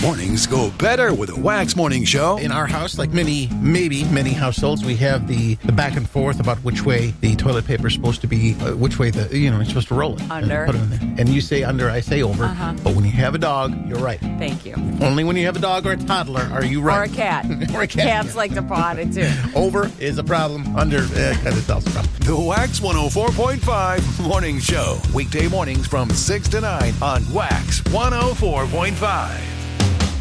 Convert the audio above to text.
Mornings go better with a Wax Morning Show. In our house, like many households, we have the back and forth about which way the toilet paper is supposed to be, which way you're supposed to roll it. Under. And put it in there. And you say under, I say over. But when you have a dog, you're right. Thank you. Only when you have a dog or a toddler are you right. Or a cat. Or a cat. Cats like to paw it too. Over is a problem. Under, kind of tells a problem. The Wax 104.5 Morning Show. Weekday mornings from 6 to 9 on Wax 104.5.